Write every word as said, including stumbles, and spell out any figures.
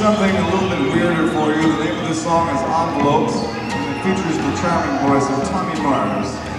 something a little bit weirder for you. The name of this song is Envelopes, and it features the charming voice of Tommy Mars.